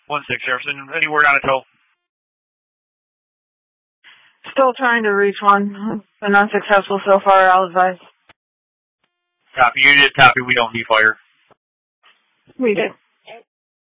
1-6, Jefferson. Any word on a tow? Still trying to reach one. Been unsuccessful so far, I'll advise. Copy. You did copy. We don't need fire. We did.